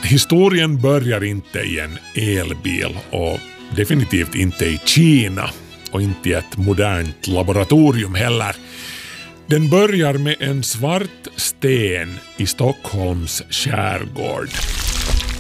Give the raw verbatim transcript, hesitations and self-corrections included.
historien börjar inte i en elbil och definitivt inte i Kina och inte i ett modernt laboratorium heller. Den börjar med en svart sten i Stockholms skärgård.